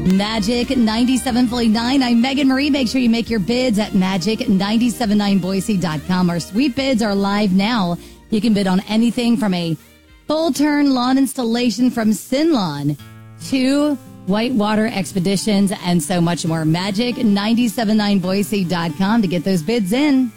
Magic 97.9. I'm Megan Marie. Make sure you make your bids at magic979boise.com. Our sweet bids are live now. You can bid on anything from a full-turn lawn installation from Sinlawn to whitewater expeditions and so much more. Magic979boise.com to get those bids in.